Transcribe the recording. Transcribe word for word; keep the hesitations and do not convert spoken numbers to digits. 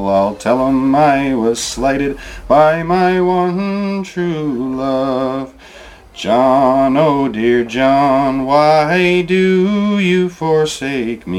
well, I'll tell 'em I was slighted by my one true love. John, oh dear John, why do you forsake me?